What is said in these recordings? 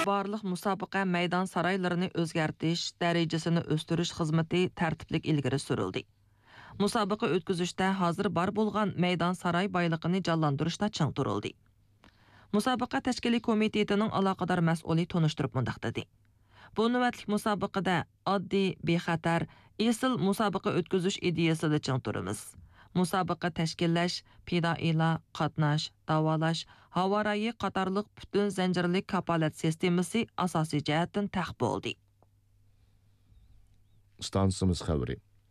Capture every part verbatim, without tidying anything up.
barlıq musobaqa maydon saroylarini o'zgartirish darajasini o'stirish xizmati tartiblik ilgari surildi. Musobaqa o'tkazishda hozir bor bo'lgan maydon saroy boyligini jonlantirishda ching turildi. Musobaqa tashkiliy komitetining aloqador mas'uli tonishtirib mundaq dedi. Bu navbatlik musobaqada oddiy, bexatar, esil musobaqa o'tkazish ideyasida ching turamiz. Musobaqa tashkillash, fidoilar, qatnash, davolash, havorayi qatorliq butun zanjirlik kapolat sistemasi asosiy jihatdan taq bo'ldi. Stansimiz xabari.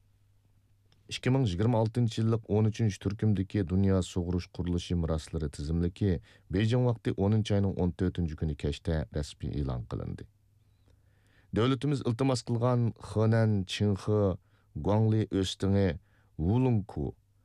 ikki ming yigirma oltinchi yillik o'n uchinchi turkumdagi dunyo sug'urish qurilishi miroslari tizimligi Beijing vaqti o'ninchi oyning o'n to'rtinchi kuni kechda rasmiy e'lon qilindi. Davlatimiz iltimos qilgan Henan, Qinhe, Guangli o'stingi, Wulunku,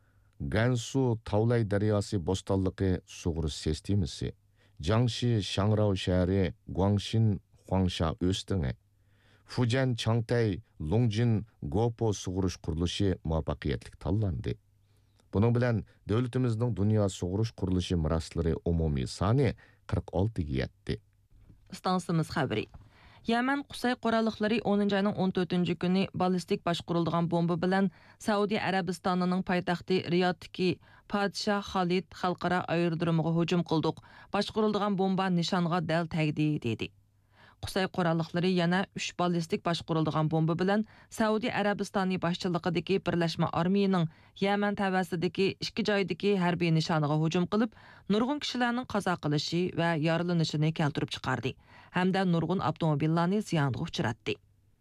Gansu Tavlay daryosi bo'stonligi sug'urish sistemasi, Jiangxi Shangrao shahri, Guangshin Huangsha o'stingi, Fujian Changtai Longjin Gopo sug'urish qurilishi muvaffaqiyatli tanlandi. Buning bilan davlatimizning dunyo sug'urish qurilishi miroslari umumiy soni qirq oltiga yetdi. Stansimiz xabari. Yaman Qusay qurolliqlari o'ninchi oyning o'n to'rtinchi kuni ballistik boshqurilgan bomba bilan Saudiya Arabistonining poytaxti Riyoddagi Podshoh Xolid xalqaro aerodromiga hujum qildik. Boshqurilgan bomba nishonga dal tegdi dedi. Qusay qurolliqlari yana uch ballistik boshqurilgan bomba bilan Saudiya Arabistoni boshchiligidagi birlashma armiyaning Yaman tavasidagi ikki joydagi harbiy nishoniga hujum qilib, nurg'un kishilarning qazo qilishi va yaralanishini keltirib chiqardi, hamda nurg'un avtomobillarni ziyonga uchratdi.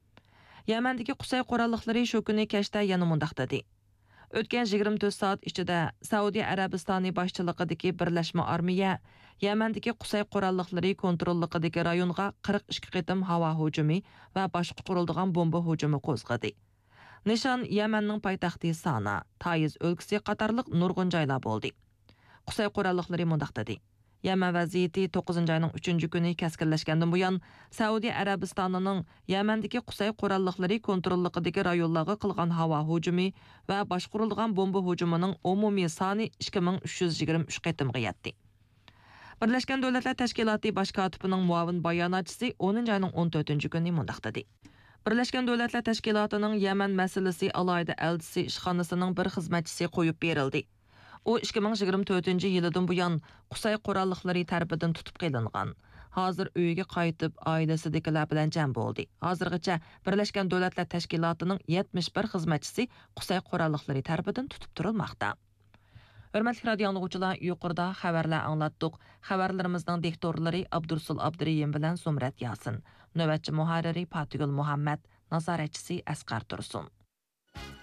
Yamandagi Qusay qurolliqlari shu kuni kechda yana mundaq dedi. O'tgan yigirma to'rt soat ichida Saudiya Arabistoni boshchiligidagi birlashma armiya Yamandagi Qusay qurolliqlari kontrolligidagi rayonga qirq ikki qitim havo hujumi va boshqa qurilgan bomba hujumi qo'zg'adi. Nishon Yamanning poytaxti Sana, Taiz o'lkasi qatorliq nurg'un joylar bo'ldi. Qusay qurolliqlari mundaq dedi. Yaman vaziyati to'qqizinchi oyning uchinchi kuni keskinlashgandan buyon Saudiya Arabistonining Yamandagi Qusay qurolliqlari kontrolligidagi rayonlarga qilgan havo hujumi va boshqurilgan bomba hujumining umumiy soni ikki ming uch yuz yigirma uch qitimga yetdi. Birlashgan Davlatlar Tashkiloti bosh kotibining muavin bayonotchisi o'ninchi oyning o'n to'rtinchi kuni mundaq dedi. Birlashgan Davlatlar Tashkilotining Yaman masalasi alohida elchisi ishxonasining bir xizmatchisi qo'yib berildi. U ikki ming yigirma to'rtinchi yildan buyon Qusay qurolliqlari tarafidan tutib qilingan. Hozir uyiga qaytib oilasidagilar bilan jam bo'ldi. Hozirgacha Birlashgan Davlatlar Tashkilotining yetmish bir xizmatchisi Qusay qurolliqlari tarafidan tutib turilmoqda. Hörmətli radio dinləyicilər, yuqorida xəbərlər anlatdıq. Xəbərlərimizin diktorları Abdursul Abduriyim bilan Sumrat Yasin, növbətçi müharriri Fatihul Muhammad, nazaretçisi Asqar Tursun.